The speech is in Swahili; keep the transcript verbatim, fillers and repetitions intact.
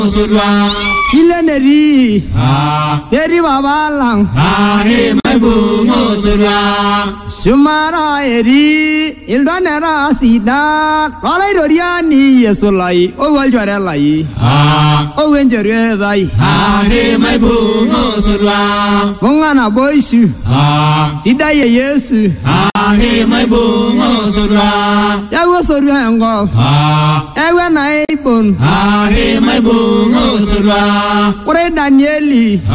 Sudwa Hileneri Ah Eri babalang Ah he mai bungo sudwa Shumara eri Ildonera sida Lolai doriani yesulai O waljwarelai Ah O wenjerezai Ah he mai bungo sudwa Mungana boishu Ah Sida ye yesu Ah he mai bungo sudwa Yago sorwa yango Ah Ewe na ibon Ah he mai bungo sudwa Ure Danieli